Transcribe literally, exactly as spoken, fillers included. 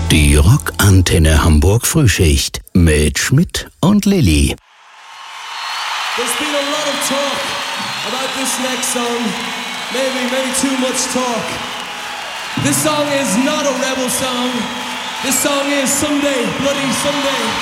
Die Rockantenne Hamburg Frühschicht mit Schmidt und Lilly. There's been a lot of talk about this next song. Maybe, maybe too much talk. This song is not a rebel song. This song is Someday, Bloody Someday.